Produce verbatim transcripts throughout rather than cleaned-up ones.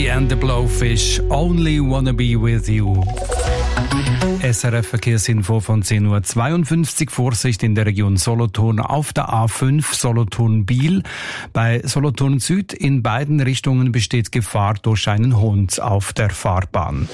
Betty and the Blowfish, Only Wanna Be With You. S R F-Verkehrsinfo von zehn Uhr zweiundfünfzig. Vorsicht in der Region Solothurn auf der A fünf Solothurn-Biel. Bei Solothurn Süd in beiden Richtungen besteht Gefahr durch einen Hund auf der Fahrbahn.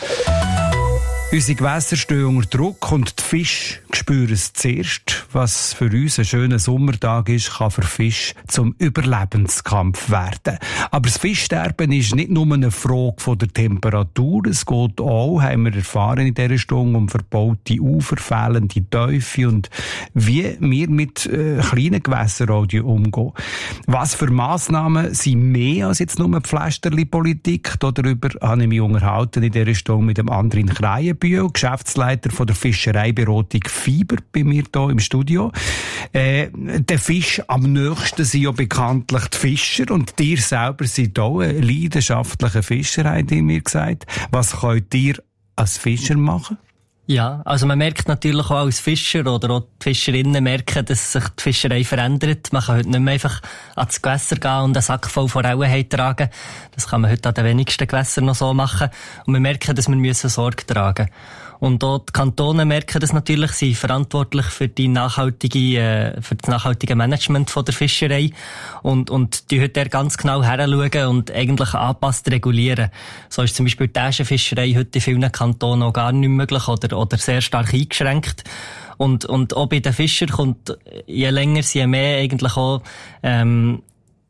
Unsere Gewässer stehen unter Druck und die Fische spüren es zuerst. Was für uns ein schöner Sommertag ist, kann für Fische zum Überlebenskampf werden. Aber das Fischsterben ist nicht nur eine Frage von der Temperatur. Es geht auch, haben wir erfahren in dieser Stunde, um verbaute Ufer, fehlende Tiefe und wie wir mit äh, kleinen Gewässern umgehen. Was für Massnahmen sind mehr als jetzt nur Pflasterli-Politik? Darüber habe ich mich unterhalten in dieser Stunde mit dem Andrin Kreienbühl, Geschäftsleiter von der Fischereiberatung Fiber, bei mir hier im Studio. Äh, der Fisch am nächsten sind ja bekanntlich die Fischer und ihr selber seid auch eine leidenschaftliche Fischer, habt ihr mir gesagt. Was könnt ihr als Fischer machen? Ja, also man merkt natürlich auch als Fischer oder auch die Fischerinnen merken, dass sich die Fischerei verändert. Man kann heute nicht mehr einfach ans Gewässer gehen und einen Sack voll Forellen tragen. Das kann man heute an den wenigsten Gewässern noch so machen. Und wir merken, dass wir müssen Sorge tragen müssen. Und auch die Kantone merken das natürlich, sie sind verantwortlich für die nachhaltige, äh, für das nachhaltige Management von der Fischerei. Und, und die heute ganz genau heranschauen und eigentlich angepasst regulieren. So ist zum Beispiel die Äschenfischerei heute in vielen Kantonen auch gar nicht möglich oder, oder sehr stark eingeschränkt. Und, und auch bei den Fischern kommt, je länger, je mehr eigentlich auch, ähm,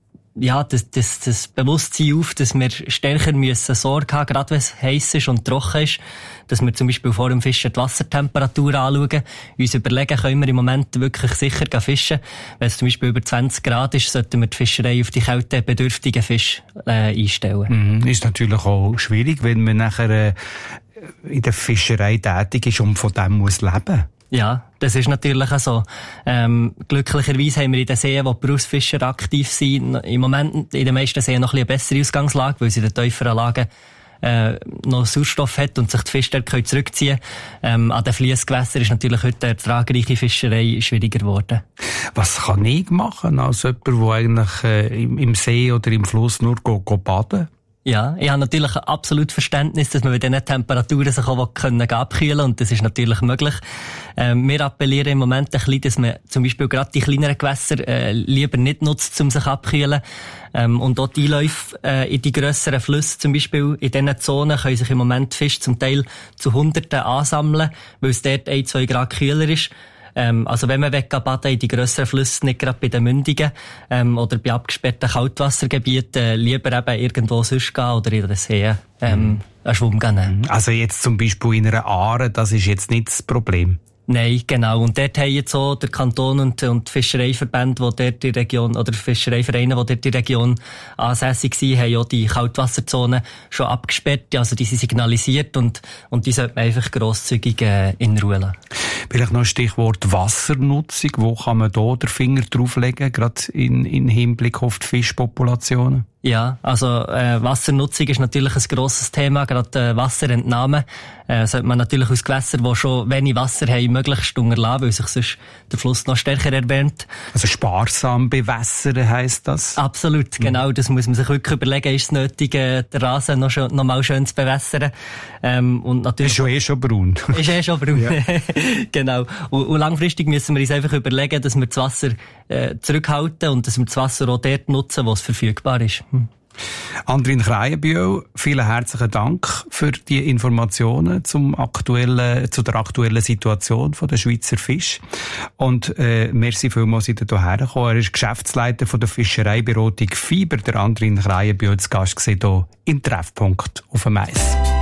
ja, das, das, das Bewusstsein auf, dass wir stärker müssen Sorge haben, gerade wenn es heiss ist und trocken ist, dass wir zum Beispiel vor dem Fischen die Wassertemperatur anschauen, uns überlegen, können wir im Moment wirklich sicher fischen. Wenn es zum Beispiel über zwanzig Grad ist, sollten wir die Fischerei auf die kältebedürftigen Fische äh, einstellen. Mhm. Ist natürlich auch schwierig, wenn man nachher äh, in der Fischerei tätig ist und von dem muss leben. Ja, das ist natürlich auch so. Ähm, glücklicherweise haben wir in den Seen, wo die Berufsfischer aktiv sind, im Moment in den meisten Seen noch ein bisschen eine bessere Ausgangslage, weil sie in den tieferen Lagen äh, noch Sauerstoff hat und sich die Fische dort zurückziehen können. Ähm, an den Fliessgewässern ist natürlich heute eine ertragreiche Fischerei schwieriger geworden. Was kann ich machen als jemand, der eigentlich äh, im, im See oder im Fluss nur go, go baden? Ja, ich habe natürlich ein absolutes Verständnis, dass man bei diesen Temperaturen sich auch können abkühlen kann, und das ist natürlich möglich. Ähm, wir appellieren im Moment ein bisschen, dass man zum Beispiel gerade die kleineren Gewässer äh, lieber nicht nutzt, um sich abkühlen. Ähm, und auch die Einläufe äh, in die grösseren Flüsse, zum Beispiel in diesen Zonen, können sich im Moment Fische zum Teil zu Hunderten ansammeln, weil es dort ein, zwei Grad kühler ist. Ähm, also wenn man baden in die grösseren Flüsse, nicht gerade bei den Mündungen ähm, oder bei abgesperrten Kaltwassergebieten, äh, lieber eben irgendwo sonst gehen oder in den Seen ähm, mhm. einen Schwumm gehen. Also jetzt zum Beispiel in einer Aare, das ist jetzt nicht das Problem? Nein, genau. Und dort haben jetzt auch der Kanton und, und die Fischereiverbände, die dort die Region, oder Fischereivereine, die dort in der Region ansässig sind, haben auch die Kaltwasserzonen schon abgesperrt. Also die sind signalisiert und, und die sollte man einfach grosszügig äh, in Ruhe lassen. Vielleicht noch ein Stichwort Wassernutzung. Wo kann man da den Finger drauflegen, gerade in, in Hinblick auf die Fischpopulationen? Ja, also äh, Wassernutzung ist natürlich ein grosses Thema, gerade äh, Wasserentnahme. Äh, sollte man natürlich aus Gewässern, die schon wenig Wasser haben, möglichst unterlassen, weil sich sonst der Fluss noch stärker erwärmt. Also sparsam bewässern heisst das? Absolut, genau. Mhm. Das muss man sich wirklich überlegen, ist es nötig, äh, den Rasen noch, schon, noch mal schön zu bewässern. Ähm, und natürlich, ist schon eh schon braun. Ist eh schon braun, ja. Genau. Und, und langfristig müssen wir uns einfach überlegen, dass wir das Wasser äh, zurückhalten und dass wir das Wasser auch dort nutzen, wo es verfügbar ist. Hm. Andrin Kreienbühl, vielen herzlichen Dank für die Informationen zum aktuellen, zu der aktuellen Situation von der Schweizer Fisch. Und äh, merci vielmals, dass ihr hierher gekommen. Er ist Geschäftsleiter von der Fischereiberatung Fiber, der Andrin Kreienbühl, als Gast hier im Treffpunkt auf dem Eis.